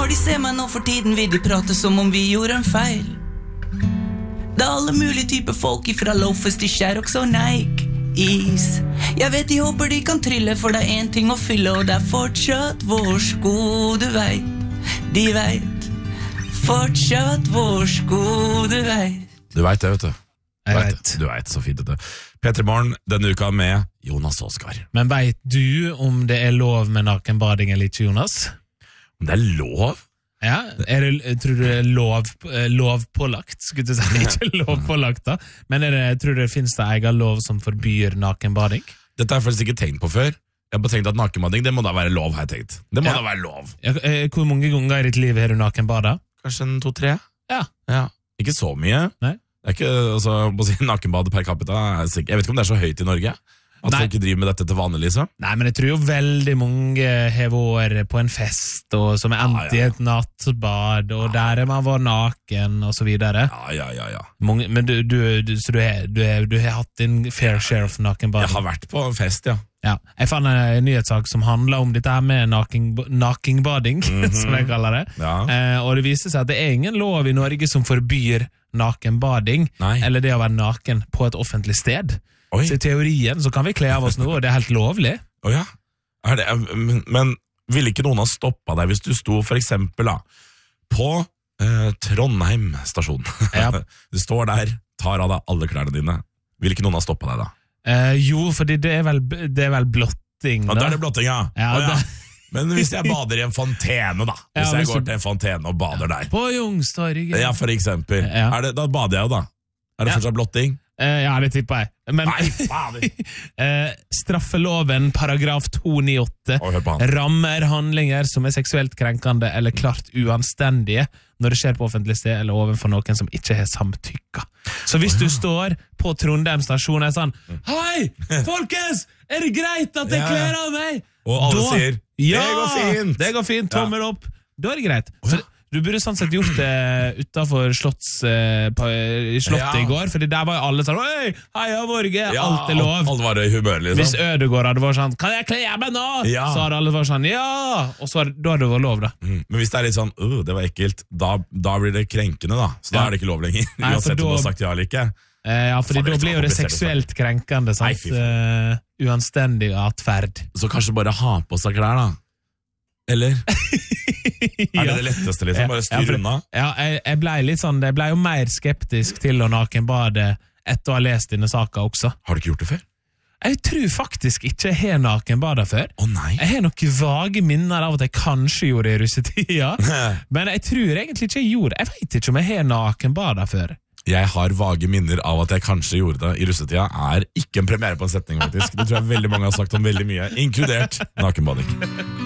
Når de ser meg nå for tiden vil de prate som om vi gjorde en feil. Det alle mulige typer folk ifra loafers til Sherrox og Nike is. Jeg vet de håper de kan trille, for det en ting å fylle, og det fortsatt vår sko, du vet. De vet. Fortsatt vår sko, du vet. Du vet det, vet du. Jeg vet. Du vet, så fint dette. P3 Morgen denne uka med Jonas Oskar. Men vet du om det lov med nakenbading eller ikke, Jonas? Om det lov? Ja, tror du det lovpålagt? Skulle du si, ikke lovpålagt da. Men tror du det finnes det egen lov som forbyr nakenbading? Dette har jeg faktisk ikke tenkt på før. Jeg har bare tenkt at nakenbading, det må da være lov, har jeg tenkt. Det må da være lov. Ja, hvor mange ganger i ditt liv har du nakenbadet? Kanskje 2-3? Ja. Ikke så mye. Nei. Det ikke, altså, må si nakenbade per capita. Jeg vet ikke om det så høyt i Norge. At folk ikke driver med dette til vanlig, liksom. Nei, men jeg tror jo veldig mange har vært på en fest, og som endt i et nattbad, og der man var naken, og så videre. Ja. Men så du har hatt en fair share of nakenbading? Jeg har vært på en fest, ja. Ja, jeg fann en nyhetssak som handler om dette her med nakenbading, som jeg kaller det. Ja. Og det viser seg at det ingen lov i Norge som forbyr nakenbading, eller det å være naken på et offentlig sted. Oi. Så i teorien så kan vi kle av oss nå, og det helt lovlig. Ja. Men ville ikke noen ha stoppet deg hvis du sto for eksempel da, på Trondheim stasjon? Ja. Du står der, tar av deg alle klærne dine. Ville ikke noen ha stoppet deg da? Jo, fordi det er vel blotting da. Da er det blotting, ja. Men hvis jeg bader i en fontene da, hvis jeg går til en fontene og bader der på Youngstorget. Ja, for eksempel. Da bader jeg jo da. Er det fortsatt blotting? Ja, det tipper jeg. Men nei, fader! Straffeloven paragraf 298 rammer handlinger som er seksuelt krenkende eller klart uanstendige når det skjer på offentlig sted eller overfor noen som ikke har samtykka. Så hvis du står på Trondheim stasjon og er sånn, hei, folkens, er det greit at jeg kler av meg? Og alle sier, det går fint, tommel opp. Da er det greit. Så du burde sånn sett gjort det utenfor slottet i går, fordi der var jo alle sånn, heia Vorge, alt er lov. Alt var i humør, liksom. Hvis Ødegård hadde vært sånn, kan jeg kle av meg nå? Så hadde alle vært sånn, og så da hadde det vært lov da. Men hvis det er litt sånn, det var ekkelt, da blir det krenkende da, så da er det ikke lov lenger, uansett om du har sagt ja eller ikke. Ja, fordi da blir jo det seksuelt krenkende, sant? Uanstendig atferd. Så kanskje bare ha på seg klær da? Eller? Er det letteste liksom? Bare styr unna? Ja, jeg ble litt sånn, jeg ble jo mer skeptisk til å nakenbade etter å ha lest denne saka også. Har du ikke gjort det før? Jeg tror faktisk ikke jeg har nakenbadet før. Nei. Jeg har noen vage minner av at jeg kanskje gjorde det i russetida, men jeg tror egentlig ikke jeg gjorde det. Jeg vet ikke om jeg har nakenbadet før. Jeg har vage minner av at jeg kanskje gjorde det i russetida, er ikke en premiere på en setning faktisk. Det tror jeg veldig mange har sagt om veldig mye, inkludert nakenbading.